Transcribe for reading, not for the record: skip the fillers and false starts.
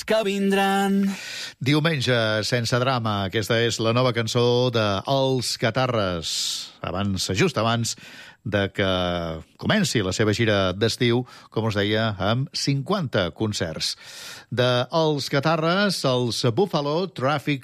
que vindran. Diumenge sense drama. Aquesta és la nova cançó de Els Catarres. Just abans de que comenci la seva gira d'estiu, com us deia, amb 50 concerts. De Els Catarres, els Buffalo Traffic